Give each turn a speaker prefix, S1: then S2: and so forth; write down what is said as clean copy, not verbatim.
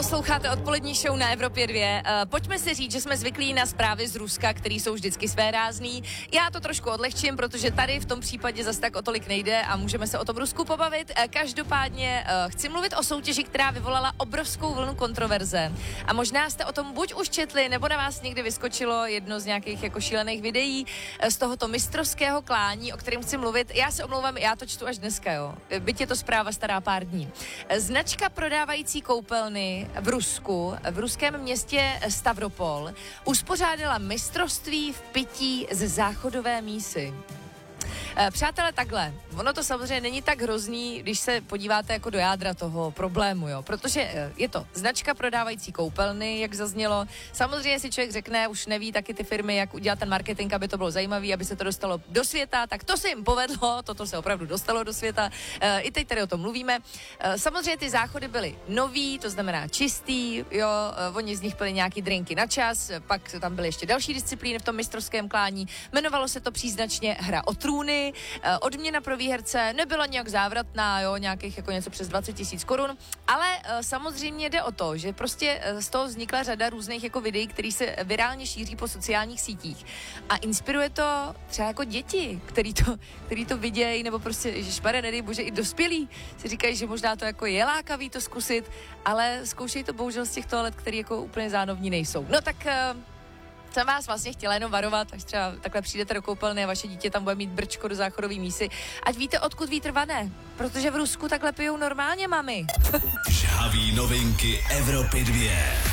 S1: Posloucháte odpolední show na Evropě 2. Pojďme si říct, že jsme zvyklí na zprávy z Ruska, který jsou vždycky svérázný. Já to trošku odlehčím, protože tady v tom případě zase tak o tolik nejde a můžeme se o tom Rusku pobavit. Každopádně chci mluvit o soutěži, která vyvolala obrovskou vlnu kontroverze. A možná jste o tom buď už četli, nebo na vás někdy vyskočilo jedno z nějakých jako šílených videí z tohoto mistrovského klání, o kterém chci mluvit. Já se omlouvám, já to čtu až dneska, jo. Byť je to zpráva stará pár dní. Značka prodávající koupelny v Rusku, v ruském městě Stavropol, uspořádala mistrovství v pití ze záchodové mísy. Přátelé, takhle, ono to samozřejmě není tak hrozný, když se podíváte jako do jádra toho problému, jo, protože je to značka prodávající koupelny, jak zaznělo. Samozřejmě si člověk řekne, už neví taky ty firmy, jak udělat ten marketing, aby to bylo zajímavé, aby se to dostalo do světa, tak to se jim povedlo, toto se opravdu dostalo do světa. I teď tady o tom mluvíme. Samozřejmě ty záchody byly nový, to znamená čistý, jo, oni z nich pili nějaký drinky na čas, pak tam byly ještě další disciplíny v tom mistrovském klání. Jmenovalo se to příznačně Hra o trůny. Odměna pro výherce nebyla nějak závratná, jo, nějakých jako něco přes 20 000 korun, ale samozřejmě jde o to, že prostě z toho vznikla řada různých jako videí, které se virálně šíří po sociálních sítích a inspiruje to třeba jako děti, který to vidějí, nebo prostě, ježišmarja, nedej bože, i dospělí si říkají, že možná to jako je lákavý to zkusit, ale zkoušej to bohužel z těch toalet, které jako úplně zánovní nejsou. No tak jsem vás vlastně chtěla jenom varovat, až třeba takhle přijdete do koupelny a vaše dítě tam bude mít brčko do záchodové mísy. Ať víte, odkud vítr vane, protože v Rusku takhle pijou normálně mami.
S2: Žhavý novinky Evropy 2.